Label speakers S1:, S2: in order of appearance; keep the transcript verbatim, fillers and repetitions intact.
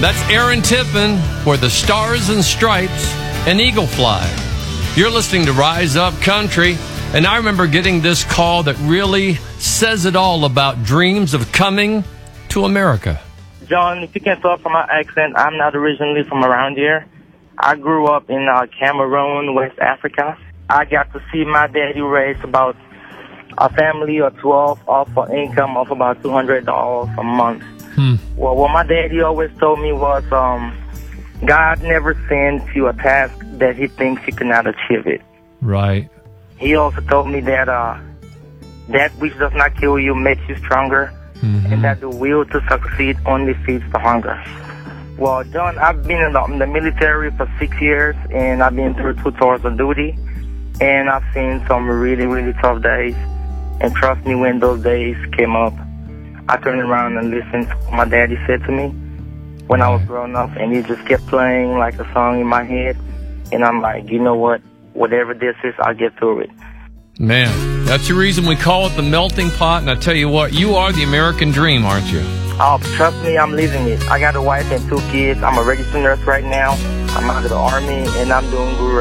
S1: That's Aaron Tippin for the Stars and Stripes and Eagle Fly. You're listening to Rise Up Country, and I remember getting this call that really says it all about dreams of coming to America.
S2: John, if you can tell from my accent, I'm not originally from around here. I grew up in uh, Cameroon, West Africa. I got to see my daddy raise about a family of twelve off an income of about two hundred dollars a month. Hmm. Well, what my daddy always told me was, um, God never sends you a task that he thinks you cannot achieve it.
S1: Right.
S2: He also told me that uh, that which does not kill you makes you stronger, mm-hmm. and that the will to succeed only feeds the hunger. Well, John, I've been in the, in the military for six years, and I've been through two tours of duty, and I've seen some really, really tough days. And trust me, when those days came up, I turned around and listened to what my daddy said to me when I was growing up, and he just kept playing like a song in my head. And I'm like, you know what? Whatever this is, I'll get through it.
S1: Man, that's the reason we call it the melting pot. And I tell you what, you are the American dream, aren't you?
S2: Oh, trust me, I'm living it. I got a wife and two kids. I'm a registered nurse right now. I'm out of the Army, and I'm doing great.